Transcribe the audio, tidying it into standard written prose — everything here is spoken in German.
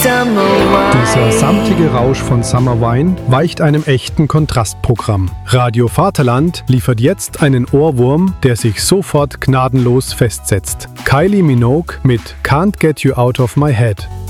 Dieser samtige Rausch von Summer Wine weicht einem echten Kontrastprogramm. Radio Vaterland liefert jetzt einen Ohrwurm, der sich sofort gnadenlos festsetzt. Kylie Minogue mit Can't Get You Out of My Head.